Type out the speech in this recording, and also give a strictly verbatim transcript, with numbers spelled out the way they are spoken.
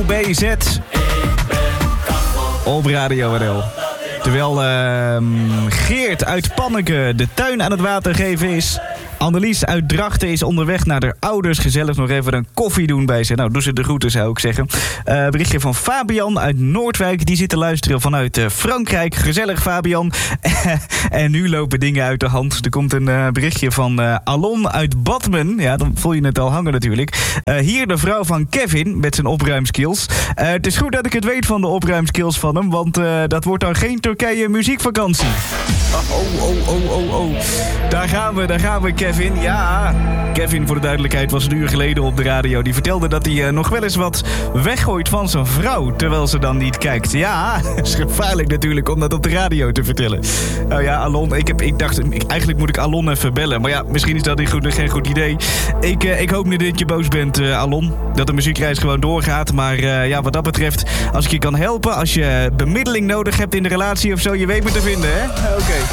B Z op Radio R L. Terwijl uh, Geert uit Panneke de tuin aan het water geven is. Annelies uit Drachten is onderweg naar haar ouders. Gezellig nog even een koffie doen bij ze. Nou, doe ze de groeten, zou ik zeggen. Uh, berichtje van Fabian uit Noordwijk. Die zit te luisteren vanuit uh, Frankrijk. Gezellig, Fabian. En nu lopen dingen uit de hand. Er komt een uh, berichtje van uh, Alon uit Badmen. Ja, dan voel je het al hangen natuurlijk. Uh, hier de vrouw van Kevin met zijn opruimskills. Uh, het is goed dat ik het weet van de opruimskills van hem. Want uh, dat wordt dan geen Turkije muziekvakantie. Oh, oh, oh, oh, oh. Daar gaan we, daar gaan we, Kevin. Ja, Kevin, voor de duidelijkheid, was een uur geleden op de radio. Die vertelde dat hij uh, nog wel eens wat weggooit van zijn vrouw, terwijl ze dan niet kijkt. Ja, dat is gevaarlijk natuurlijk om dat op de radio te vertellen. Nou ja, Alon, ik, heb, ik dacht, ik, eigenlijk moet ik Alon even bellen. Maar ja, misschien is dat niet goed, geen goed idee. Ik, uh, ik hoop niet dat je boos bent, uh, Alon. Dat de muziekreis gewoon doorgaat. Maar uh, ja, wat dat betreft, als ik je kan helpen, als je bemiddeling nodig hebt in de relatie of zo, je weet me te vinden, hè? Oké. Okay.